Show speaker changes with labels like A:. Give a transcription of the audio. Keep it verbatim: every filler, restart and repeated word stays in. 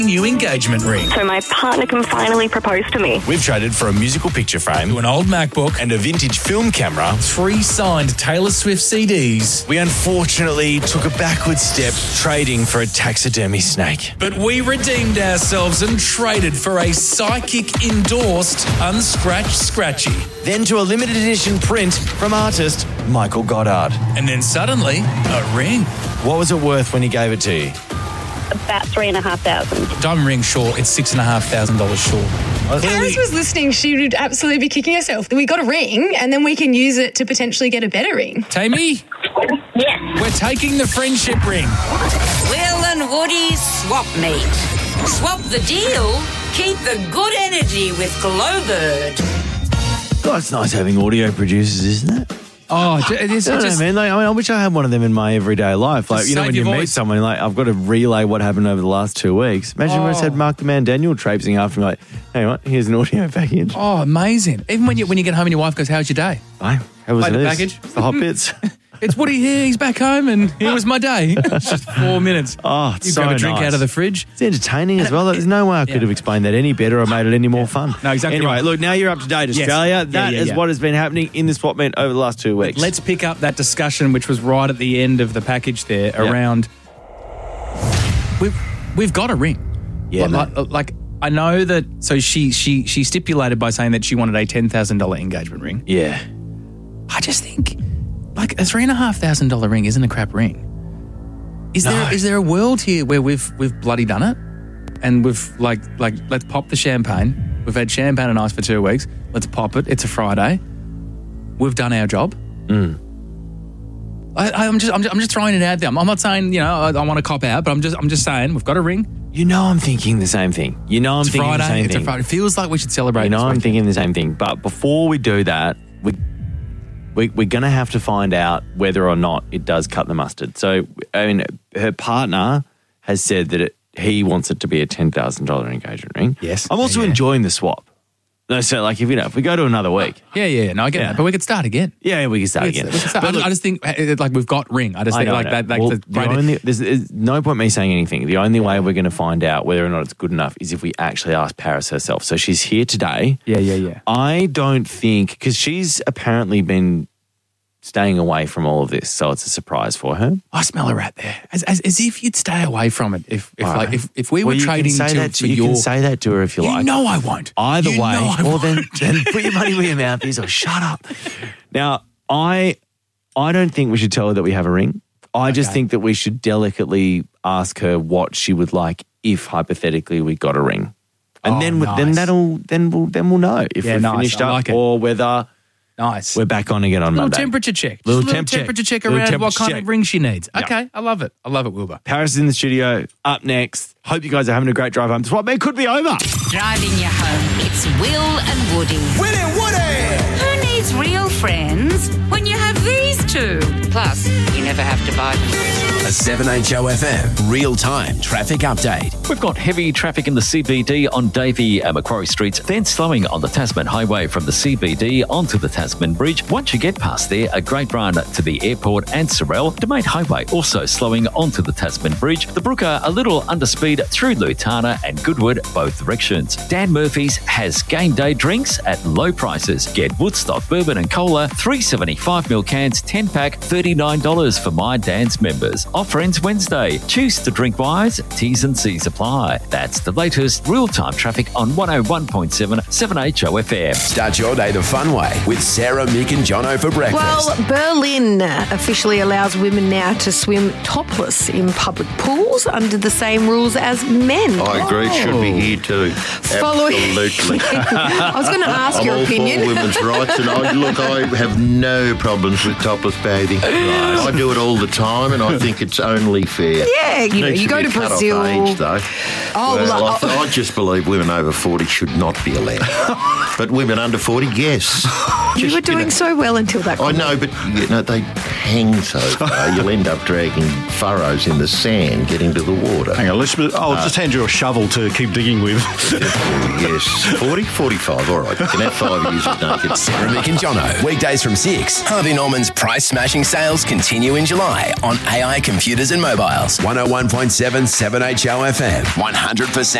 A: new engagement ring.
B: So my partner can finally propose to me.
C: We've traded for a musical picture frame,
A: To an old MacBook
C: and a vintage film camera.
A: three signed Taylor Swift C Ds.
C: We unfortunately took a backward step trading for a taxidermy snake.
A: But we redeemed ourselves and traded for a psychic-endorsed unscratched scratchy.
C: Then to a limited edition print from artist Michael Goddard.
A: And then suddenly, a ring.
C: What was it worth when he gave it to you?
B: About three and a half thousand.
A: Diamond ring short, it's six and a half thousand dollars short.
D: Paris was listening, she would absolutely be kicking herself. We got a ring and then we can use it to potentially get a better ring.
A: Tammy?
B: Yes.
A: We're taking the friendship ring.
E: Will and Woody's swap meet. Swap the deal, keep the good energy with Glowbird.
C: God, it's nice having audio producers, isn't it?
A: Oh, it is
C: I don't
A: just...
C: know, man. Like, I mean, I wish I had one of them in my everyday life. Like,
A: Just
C: you know,
A: save
C: when you
A: your
C: meet
A: voice.
C: someone, like, I've got to relay what happened over the last two weeks. Imagine when I
A: Oh.
C: said Mark the Man Daniel traipsing after me, like, hey, what? Here's an audio package.
A: Oh, amazing. Even when you when you get home and your wife goes, how's your day?
C: Hey, how was
A: Play the
C: this?
A: package.
C: It's the hot bits.
A: It's Woody here, he's back home and here was my day. It's just four minutes.
C: Oh, it's
A: You
C: so
A: grab a drink
C: nice.
A: out of the fridge.
C: It's entertaining as well. There's no way I could
A: Yeah.
C: have explained that any better or made it any more fun.
A: No, exactly
C: Anyway,
A: right.
C: look, now you're up to date,
A: Yes.
C: Australia.
A: Yeah,
C: That
A: yeah,
C: is
A: yeah.
C: what has been happening in the swap meet over the last two weeks.
A: Let's pick up that discussion, which was right at the end of the package there, around we've we've got a ring.
C: Yeah,
A: like, like, like I know that. So she she she stipulated by saying that she wanted a ten thousand dollar engagement ring.
C: Yeah.
A: I just think like a three and a half thousand dollar ring isn't a crap ring. Is
C: No.
A: there is there a world here where we've we've bloody done it, and we've like like let's pop the champagne. We've had champagne and ice for two weeks. Let's pop it. It's a Friday. We've done our job.
C: Mm.
A: I, I'm just, I'm just, I'm just throwing it out there. I'm I'm not saying, you know, I, I want to cop out, but I'm just, I'm just saying we've got a ring.
C: You know I'm thinking the same thing. You know I'm
A: It's
C: thinking
A: Friday.
C: the same
A: It's
C: thing.
A: a Friday. It feels like we should celebrate.
C: You know
A: this
C: I'm
A: weekend.
C: thinking the same thing. But before we do that, we, we, we're going to have to find out whether or not it does cut the mustard. So, I mean, her partner has said that it, he wants it to be a ten thousand dollars engagement ring.
A: Yes.
C: I'm also
A: Yeah, yeah.
C: enjoying the swap. No, so like if you know, if we go to another week,
A: Yeah, yeah. No, I get
C: Yeah.
A: that, but we could start again.
C: yeah, we can start
A: We could-
C: again.
A: we could start-
C: But
A: I,
C: look,
A: I just think uh, like we've got ring. I just
C: I
A: think
C: know,
A: like
C: I
A: that.
C: know.
A: Like
C: Well,
A: the,
C: the
A: great-
C: only, there's, there's no point me saying anything. The only way we're going to find out whether or not it's good enough is if we actually ask Paris herself. So she's here today.
A: yeah, yeah, yeah.
C: I don't think, because she's apparently been staying away from all of this, so it's a surprise for her.
A: I smell a rat there, as, as, as if you'd stay away from it. If, if
C: All
A: like,
C: right.
A: if, if we were
C: Well, you
A: trading
C: can say
A: to,
C: that to,
A: for
C: you
A: your,
C: can say that to her if you,
A: you
C: like.
A: know I won't.
C: Either
A: You
C: way,
A: know I
C: or then,
A: won't.
C: then put your money where your mouth is, or shut up. Now, I, I don't think we should tell her that we have a ring. I just
A: Okay.
C: think that we should delicately ask her what she would like if hypothetically we got a ring, and
A: Oh,
C: then we- then
A: nice.
C: that'll then we'll then we'll know if
A: Yeah,
C: we're
A: nice.
C: finished
A: I
C: up
A: like it.
C: or whether
A: Nice.
C: we're back on again on
A: little
C: Monday.
A: temperature check. Just
C: Little
A: a little
C: temp check.
A: temperature check
C: Little
A: around what
C: temperature
A: kind
C: check.
A: of ring she needs.
C: Yeah.
A: Okay, I love it. I love it, Wilbur.
C: Paris is in the studio. Up next. Hope you guys are having a great drive home. The swap meet could be over.
E: Driving you home, it's Will and Woody.
F: Willie Woody!
E: Who needs real friends when you have these two? Plus, you never have to buy them.
F: A seven H O F M real-time traffic update.
G: We've got heavy traffic in the C B D on Davie and Macquarie Streets, then slowing on the Tasman Highway from the C B D onto the Tasman Bridge. Once you get past there, a great run to the airport and Sorrel. Domain Highway also slowing onto the Tasman Bridge. The Brooker a little under speed through Lutana and Goodwood both directions. Dan Murphy's has game day drinks at low prices. Get Woodstock Bourbon and Cola, three seventy-five mil cans, ten pack, thirty-nine dollars for My Dan's members. Off ends Wednesday. Choose to drink wise. T's and C's apply. That's the latest real-time traffic on one oh one point seven seven H O F M.
F: Start your day the fun way with Sarah, Mick and Jono for breakfast.
H: Well, Berlin officially allows women now to swim topless in public pools under the same rules as men.
I: I agree, it should be here too.
H: Following-
I: Absolutely.
H: I was going to ask
I: I'm
H: your
I: all
H: opinion.
I: for women's rights, and I, look, I have no problems with topless bathing. I do it all the time, and I think it's only fair.
H: Yeah, you know,
I: Needs
H: you
I: to
H: go
I: be
H: to
I: cut off
H: Brazil.
I: age, though.
H: Oh,
I: well,
H: lo-
I: I, th- I just believe women over forty should not be allowed, but women under forty, yes.
H: You
I: Just,
H: were doing
I: know,
H: so well until that.
I: I know, but you know they hang so far. You'll end up dragging furrows in the sand getting to the water.
J: Hang on, let's, I'll just hand you a shovel to keep digging with.
I: Yes, forty, forty-five, all right. You can have five years of naked.
F: Sarah, Mick and Jono. Weekdays from six. Harvey Norman's Price smashing sales continue in July on A I computers and mobiles. one oh one point seven seven H O F M. one hundred percent